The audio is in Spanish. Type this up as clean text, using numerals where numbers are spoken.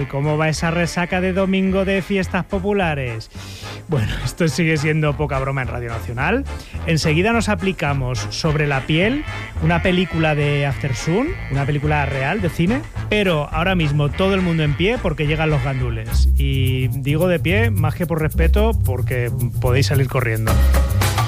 ¿Cómo va esa resaca de domingo de fiestas populares? Bueno, esto sigue siendo poca broma en Radio Nacional. Enseguida nos aplicamos Sobre la piel, una película de Aftersun, una película real de cine, pero ahora mismo todo el mundo en pie porque llegan los gandules. Y digo de pie más que por respeto porque podéis salir corriendo.